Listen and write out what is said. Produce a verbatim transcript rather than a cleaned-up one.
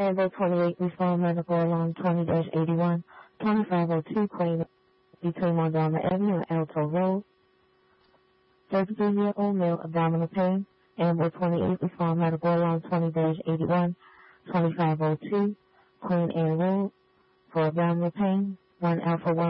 Amber twenty-eight, respond medical along twenty dash eighty-one, twenty-five oh two, Queen, between Montgomery Avenue and Alto Road. thirty-three-year-old male, abdominal pain. Amber twenty-eight, respond medical along twenty dash eighty-one, twenty-five oh two, Queen Anne Road, for abdominal pain. one Alpha one.